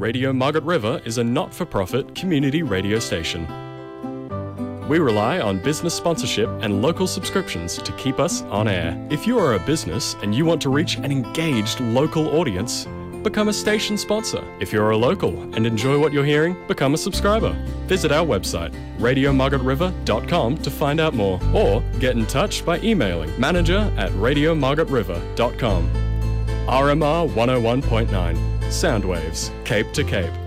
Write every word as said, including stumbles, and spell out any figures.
Radio Margaret River is a not-for-profit community radio station. We rely on business sponsorship and local subscriptions to keep us on air. If you are a business and you want to reach an engaged local audience, become a station sponsor. If you're a local and enjoy what you're hearing, become a subscriber. Visit our website, radio margaret river dot com, to find out more, or get in touch by emailing manager at radio margaret river dot com. R M R one oh one point nine, Soundwaves, Cape to Cape.